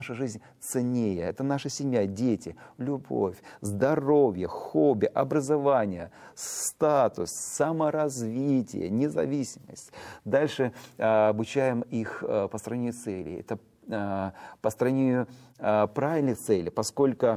наша жизнь ценнее. Это наша семья, дети, любовь, здоровье, хобби, образование, статус, саморазвитие, независимость. Дальше обучаем их построению целей. Это построению правильной цели, поскольку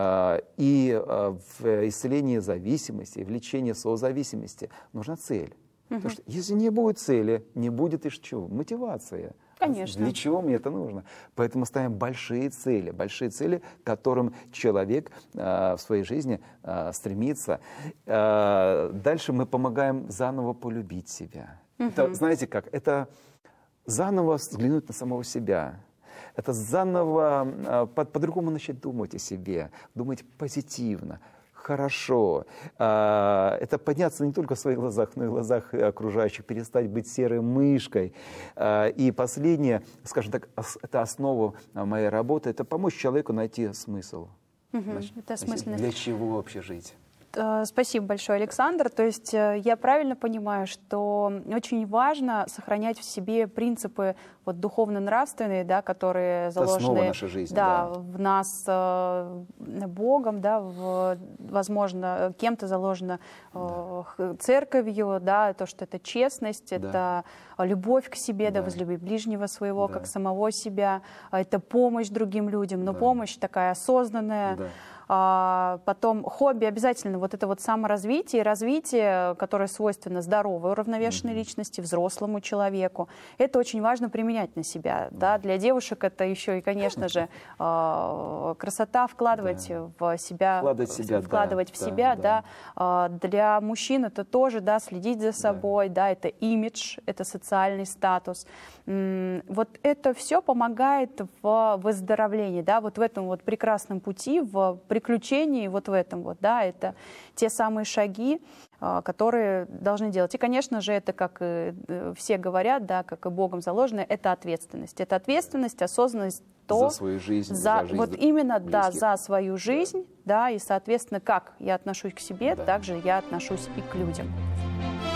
и в исцелении зависимости, и в лечении созависимости нужна цель. Потому что если не будет цели, не будет и чего? Мотивация. Конечно. Для чего мне это нужно? Поэтому ставим большие цели, к которым человек в своей жизни стремится. Дальше мы помогаем заново полюбить себя. Это, знаете как? Это заново взглянуть на самого себя. Это заново по-другому начать думать о себе, думать позитивно, хорошо. Это подняться не только в своих глазах, но и в глазах окружающих, перестать быть серой мышкой. И последнее, скажем так, это основа моей работы, это помочь человеку найти смысл. Это осмысленность. Для чего вообще жить? Спасибо большое, Александр. То есть я правильно понимаю, что очень важно сохранять в себе принципы вот, духовно-нравственные, да, которые заложены нашей жизни, в нас Богом, да, возможно, кем-то заложено церковью, да, то, что это честность, это любовь к себе, да, возлюби ближнего своего, как самого себя, это помощь другим людям, но помощь такая осознанная. Потом хобби обязательно, вот это вот саморазвитие, развитие, которое свойственно здоровой, уравновешенной личности, взрослому человеку. Это очень важно применять на себя. Да? Для девушек это еще и, конечно же, красота вкладывать в себя, вкладывать в себя. Для мужчин это тоже, да, следить за собой, да, это имидж, это социальный статус. Вот это все помогает в выздоровлении, да, вот в этом вот прекрасном пути, в приключении, вот в этом вот, да, это те самые шаги, которые должны делать. И, конечно же, это, как и все говорят, да, как и Богом заложено, это ответственность. Это ответственность, осознанность, за свою жизнь, за жизнь вот именно, близких. да, за свою жизнь, да, и, соответственно, как я отношусь к себе, так же я отношусь и к людям.